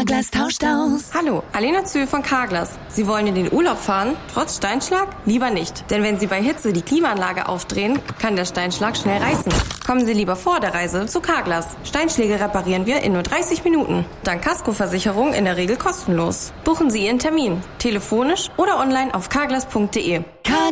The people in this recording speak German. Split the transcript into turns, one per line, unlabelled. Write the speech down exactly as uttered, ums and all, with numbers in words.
Carglass tauscht aus.
Hallo, Alena Zühl von Carglass. Sie wollen in den Urlaub fahren, trotz Steinschlag? Lieber nicht. Denn wenn Sie bei Hitze die Klimaanlage aufdrehen, kann der Steinschlag schnell reißen. Kommen Sie lieber vor der Reise zu Carglass. Steinschläge reparieren wir in nur dreißig Minuten. Dank Kaskoversicherung in der Regel kostenlos. Buchen Sie Ihren Termin. Telefonisch oder online auf carglass punkt de.